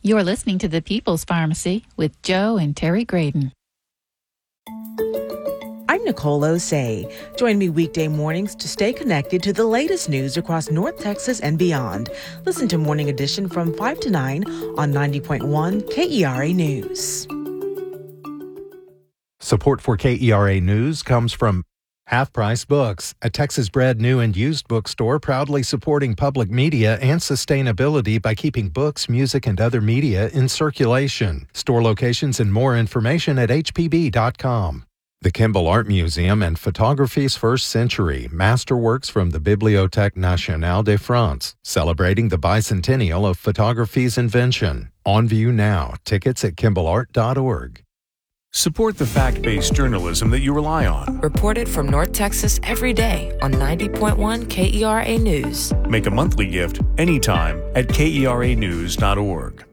You're listening to The People's Pharmacy with Joe and Terry Graydon. I'm Nicole Osei. Join me weekday mornings to stay connected to the latest news across North Texas and beyond. Listen to Morning Edition from 5 to 9 on 90.1 KERA News. Support for KERA News comes from Half Price Books, a Texas-bred new and used bookstore proudly supporting public media and sustainability by keeping books, music, and other media in circulation. Store locations and more information at hpb.com. The Kimball Art Museum and Photography's First Century, masterworks from the Bibliothèque Nationale de France, celebrating the bicentennial of photography's invention. On view now. Tickets at kimballart.org. Support the fact-based journalism that you rely on. Reported from North Texas every day on 90.1 KERA News. Make a monthly gift anytime at KERAnews.org.